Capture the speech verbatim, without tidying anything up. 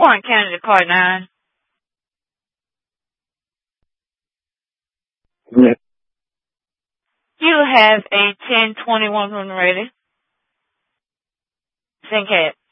Warren County to card nine. Yeah. You have a ten twenty-one from the ready. Zincat.